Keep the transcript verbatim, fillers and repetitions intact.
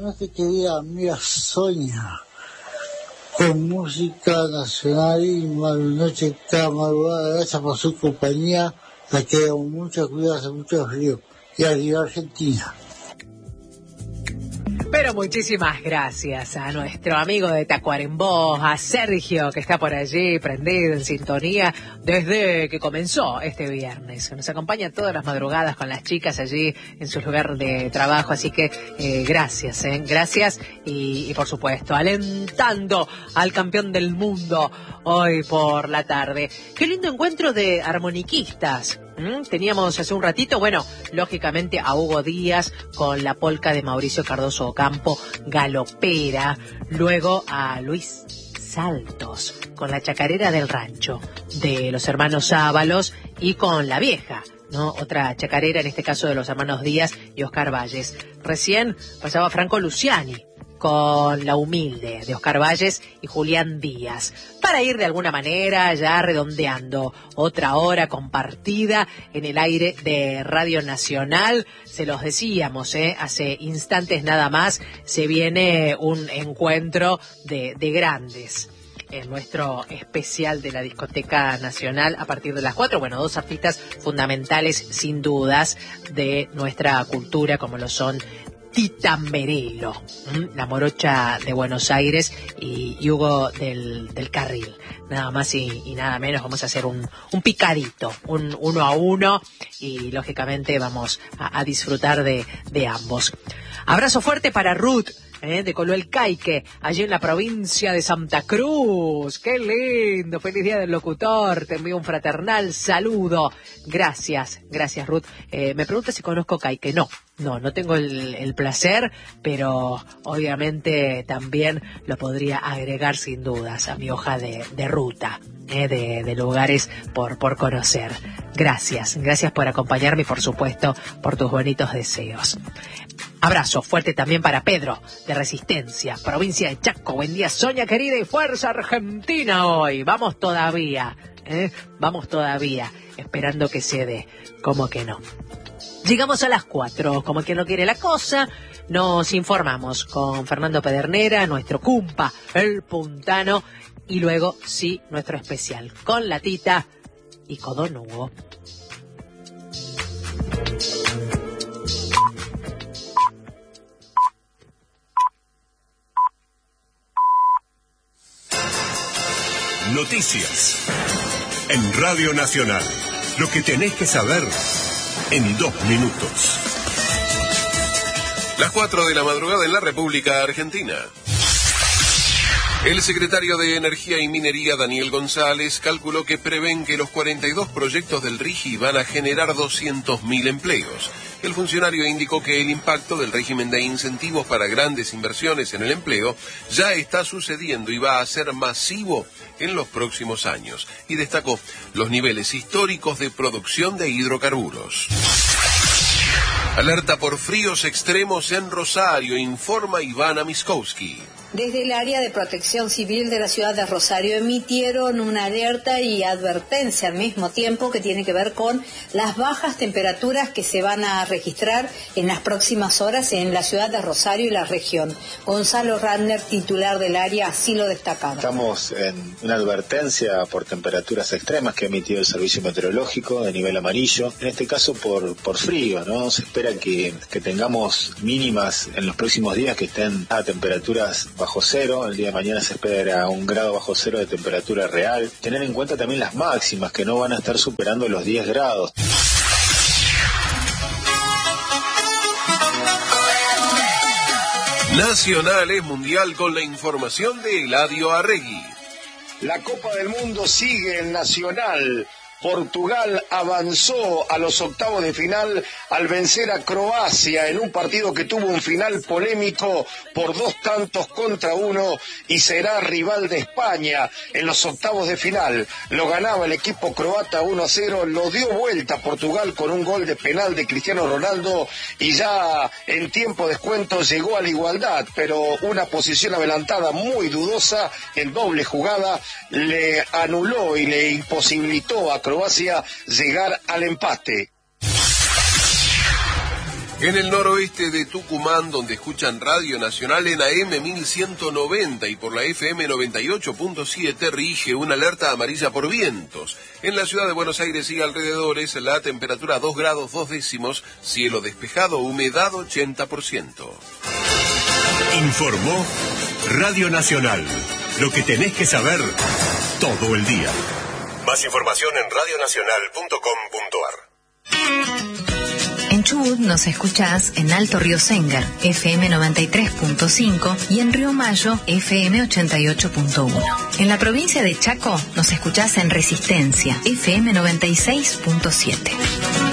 nuestra querida amiga Sonia, con música nacional y noche cada madrugada. Gracias por su compañía, la queremos mucho, cuidarse mucho frío. Y arriba Argentina. Pero muchísimas gracias a nuestro amigo de Tacuarembó, a Sergio, que está por allí prendido en sintonía desde que comenzó este viernes. Nos acompaña todas las madrugadas con las chicas allí en su lugar de trabajo, así que eh, gracias, eh, gracias y, y por supuesto alentando al campeón del mundo hoy por la tarde. Qué lindo encuentro de armoniquistas. ¿Mm? Teníamos hace un ratito, bueno, lógicamente a Hugo Díaz con la polca de Mauricio Cardoso Ocampo, galopera, luego a Luis Saltos con la chacarera del rancho de los hermanos Ábalos y con La Vieja, ¿no? Otra chacarera, en este caso de los hermanos Díaz y Oscar Valles. Recién pasaba Franco Luciani con La Humilde de Oscar Valles y Julián Díaz, para ir de alguna manera ya redondeando otra hora compartida en el aire de Radio Nacional. Se los decíamos, ¿eh? Hace instantes nada más, se viene un encuentro de, de grandes en nuestro especial de la Discoteca Nacional a partir de las cuatro. Bueno, dos artistas fundamentales, sin dudas, de nuestra cultura, como lo son Tita Merelo, la morocha de Buenos Aires, y, y Hugo del, del Carril. Nada más y, y nada menos, vamos a hacer un, un picadito, un uno a uno, y lógicamente vamos a, a disfrutar de, de ambos. Abrazo fuerte para Ruth, ¿eh? de Coloel Caique, allí en la provincia de Santa Cruz. ¡Qué lindo! ¡Feliz Día del Locutor! Te envío un fraternal saludo. Gracias, gracias Ruth. Eh, me pregunta si conozco Caique. No, no, no tengo el, el placer, pero obviamente también lo podría agregar sin dudas a mi hoja de, de ruta, eh, de, de lugares por, por conocer. Gracias, gracias por acompañarme y por supuesto por tus bonitos deseos. Abrazo fuerte también para Pedro, de Resistencia, provincia de Chaco. Buen día, Sonia querida, y fuerza Argentina hoy. Vamos todavía, ¿eh? Vamos todavía, esperando que se dé. ¿Cómo que no? Llegamos a las cuatro, como quien no quiere la cosa. Nos informamos con Fernando Pedernera, nuestro cumpa, el puntano, y luego, sí, nuestro especial con la Tita y Codón Hugo. Noticias en Radio Nacional. Lo que tenés que saber en dos minutos. Las cuatro de la madrugada en la República Argentina. El secretario de Energía y Minería, Daniel González, calculó que prevén que los cuarenta y dos proyectos del RIGI van a generar doscientos mil empleos. El funcionario indicó que el impacto del régimen de incentivos para grandes inversiones en el empleo ya está sucediendo y va a ser masivo en los próximos años. Y destacó los niveles históricos de producción de hidrocarburos. Alerta por fríos extremos en Rosario, informa Ivana Miskowski. Desde el área de protección civil de la ciudad de Rosario emitieron una alerta y advertencia al mismo tiempo que tiene que ver con las bajas temperaturas que se van a registrar en las próximas horas en la ciudad de Rosario y la región. Gonzalo Randner, titular del área, así lo destacaba. Estamos en una advertencia por temperaturas extremas que ha emitido el servicio meteorológico de nivel amarillo, en este caso por, por frío, ¿no? Se espera que, que tengamos mínimas en los próximos días que estén a temperaturas bajo cero. El día de mañana se espera un grado bajo cero de temperatura real. Tener en cuenta también las máximas, que no van a estar superando los diez grados. Nacional es mundial con la información de Eladio Arregui. La Copa del Mundo sigue en Nacional. Portugal avanzó a los octavos de final al vencer a Croacia en un partido que tuvo un final polémico por dos tantos contra uno y será rival de España en los octavos de final. Lo ganaba el equipo croata uno a cero, lo dio vuelta Portugal con un gol de penal de Cristiano Ronaldo y ya en tiempo de descuento llegó a la igualdad, pero una posición adelantada muy dudosa en doble jugada le anuló y le imposibilitó a Croacia llegar al empate. En el noroeste de Tucumán, donde escuchan Radio Nacional en A M mil ciento noventa y por la F M noventa y ocho punto siete, rige una alerta amarilla por vientos. En la ciudad de Buenos Aires y alrededores, la temperatura dos grados dos décimos, cielo despejado, humedad ochenta por ciento. Informó Radio Nacional. Lo que tenés que saber todo el día. Más información en radio nacional punto com punto a r. En Chubut nos escuchás en Alto Río Sengar, F M noventa y tres punto cinco, y en Río Mayo, F M ochenta y ocho punto uno. En la provincia de Chaco nos escuchás en Resistencia, F M noventa y seis punto siete.